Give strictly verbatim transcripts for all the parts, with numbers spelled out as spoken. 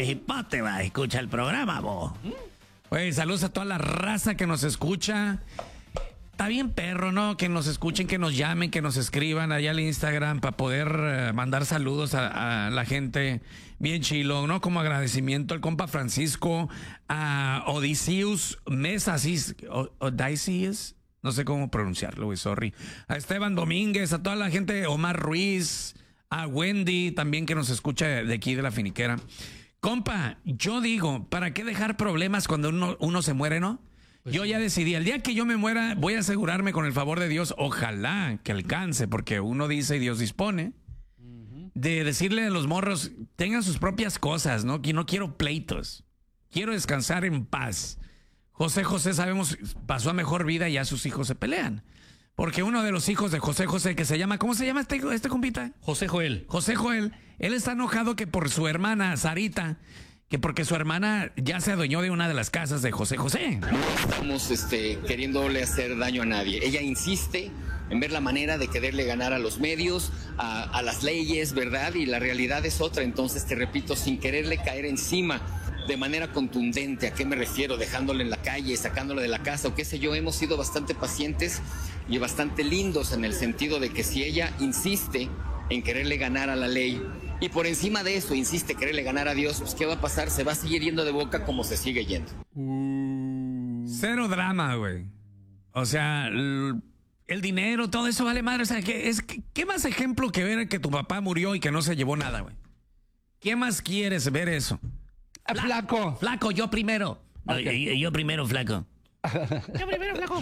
hipote, va, escucha el programa, vos. Güey, saludos a toda la raza que nos escucha. Está bien perro, ¿no? Que nos escuchen, que nos llamen, que nos escriban allá al Instagram para poder uh, mandar saludos a, a la gente. Bien chilo, ¿no? Como agradecimiento al compa Francisco, a Odysseus Mesa, Odysseus, no sé cómo pronunciarlo, güey, sorry. A Esteban Domínguez, a toda la gente, Omar Ruiz, a Wendy también que nos escucha de aquí de la Finiquera. Compa, yo digo, ¿para qué dejar problemas cuando uno, uno se muere, no? Pues yo ya decidí, el día que yo me muera, voy a asegurarme con el favor de Dios, ojalá que alcance, porque uno dice y Dios dispone, uh-huh. de decirle a los morros, tengan sus propias cosas, ¿no? Que no quiero pleitos, quiero descansar en paz. José José, sabemos, pasó a mejor vida y ya sus hijos se pelean. Porque uno de los hijos de José José, que se llama, ¿cómo se llama este, este compita? José Joel. José Joel, él está enojado que por su hermana Sarita, que porque su hermana ya se adueñó de una de las casas de José José. Estamos este, queriéndole hacer daño a nadie. Ella insiste en ver la manera de quererle ganar a los medios, a, a las leyes, ¿verdad? Y la realidad es otra. Entonces, te repito, sin quererle caer encima de manera contundente. ¿A qué me refiero? Dejándole en la calle, sacándole de la casa o qué sé yo. Hemos sido bastante pacientes y bastante lindos en el sentido de que si ella insiste en quererle ganar a la ley y por encima de eso insiste en quererle ganar a Dios, pues ¿qué va a pasar? Se va a seguir yendo de boca como se sigue yendo. Uh, cero drama, güey. O sea, el, el dinero, todo eso vale madre. O sea, ¿qué, es, ¿qué más ejemplo que ver que tu papá murió y que no se llevó nada, güey? ¿Qué más quieres ver eso? Fla- flaco. Flaco, yo primero. Okay. Yo, yo primero, flaco. Yo primero, flaco.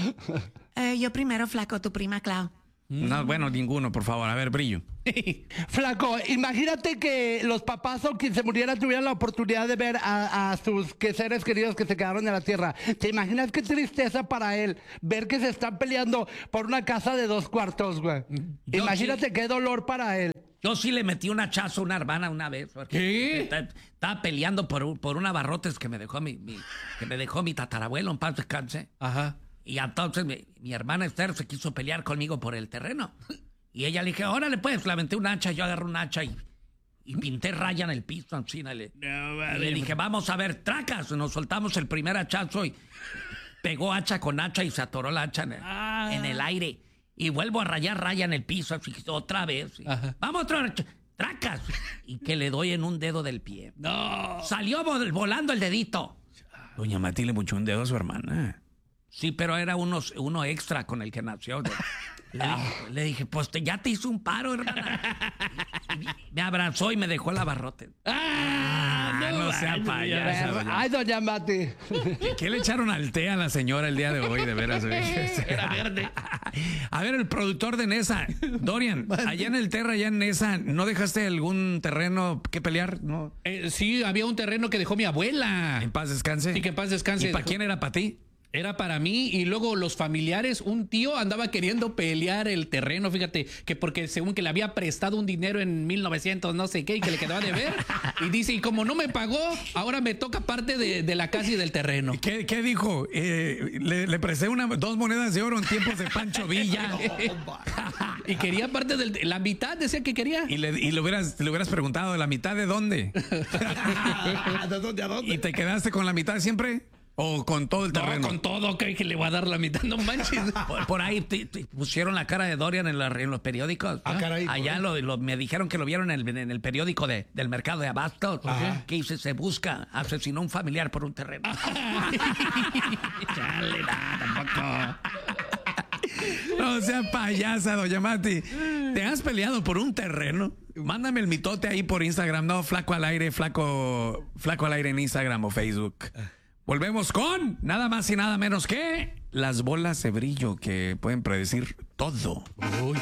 Eh, yo primero, flaco, tu prima Clau. No, bueno, ninguno, por favor. A ver, Brillo. Flaco, imagínate que los papás o quien se muriera tuvieran la oportunidad de ver a, a sus que seres queridos que se quedaron en la tierra. ¿Te imaginas qué tristeza para él ver que se están peleando por una casa de dos cuartos, güey? Yo Imagínate sí. Qué dolor para él. Yo sí le metí un hachazo a una hermana una vez. ¿Qué? Estaba, estaba peleando por, por una abarrotes que me dejó mi, mi, que me dejó mi tatarabuelo, en paz descanse. Ajá. Y entonces mi, mi hermana Esther se quiso pelear conmigo por el terreno. Y ella le dije, órale pues, le aventé un hacha, yo agarré un hacha y, y pinté raya en el piso. Así, le, no, vale. Y le dije, vamos a ver, tracas. Nos soltamos el primer hachazo y pegó hacha con hacha y se atoró la hacha en el, ah. en el aire. Y vuelvo a rayar raya en el piso, así, otra vez. Y, vamos otra vez, tracas. Y que le doy en un dedo del pie. No. Salió volando el dedito. Doña Mati le puchó un dedo a su hermana. Sí, pero era uno, uno extra con el que nació. Le dije, le dije pues te, ya te hizo un paro, hermana. Me abrazó y me dejó el abarrote. ¡Ah! No, no sea payasa. Ay, doña Mati. ¿Qué, ¿Qué le echaron al té a la señora el día de hoy, de veras? Era verde. A ver, el productor de Nesa, Dorian, allá en el Terra, allá en Nesa, ¿no dejaste algún terreno que pelear? No. Eh, sí, había un terreno que dejó mi abuela. En paz descanse. Sí, que en paz descanse. ¿Y para quién era? ¿Para ti? Era para mí y luego los familiares, un tío andaba queriendo pelear el terreno, fíjate, que porque según que le había prestado un dinero en mil novecientos no sé qué y que le quedaba de ver y dice, y como no me pagó, ahora me toca parte de, de la casa y del terreno. ¿Qué, qué dijo? Eh, le, le presté una, dos monedas de oro en tiempos de Pancho Villa. Y quería parte de la mitad, decía que quería. Y le, y le, hubieras, le hubieras preguntado, ¿la mitad de dónde? ¿De dónde a dónde? ¿Y te quedaste con la mitad siempre? ¿O con todo el terreno? No, con todo, que, que le voy a dar la mitad, no manches. Por, por ahí te, te pusieron la cara de Dorian en, la, en los periódicos. Ah, caray, allá lo, lo, me dijeron que lo vieron en el, en el periódico de, del mercado de Abastos. Ajá. Que dice, se busca, asesinó a un familiar por un terreno. Chale, nada, tampoco. No sea payasa, doña Mati. ¿Te has peleado por un terreno? Mándame el mitote ahí por Instagram. No, flaco al aire, flaco, flaco al aire en Instagram o Facebook. Volvemos con nada más y nada menos que las bolas de brillo que pueden predecir todo. Uy.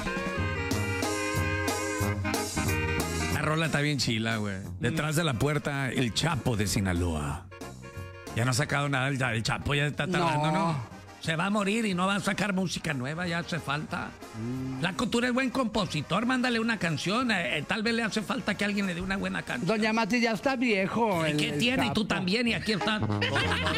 La rola está bien chila, güey. Detrás de la puerta, el Chapo de Sinaloa. Ya no ha sacado nada el, el Chapo, ya está tardando, ¿no? ¿no? Se va a morir y no va a sacar música nueva, ya hace falta. Mm. Flaco, tú eres buen compositor, mándale una canción. Eh, tal vez le hace falta que alguien le dé una buena canción. Doña Mati ya está viejo. ¿Y qué tiene? Y tú también, y aquí está.